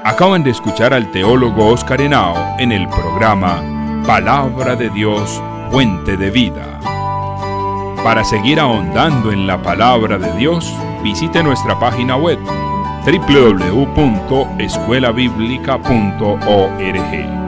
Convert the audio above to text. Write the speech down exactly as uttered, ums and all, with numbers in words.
Acaban de escuchar al teólogo Oscar Henao en el programa Palabra de Dios, Fuente de Vida. Para seguir ahondando en la Palabra de Dios, visite nuestra página web doble u doble u doble u punto escuela bíblica punto org.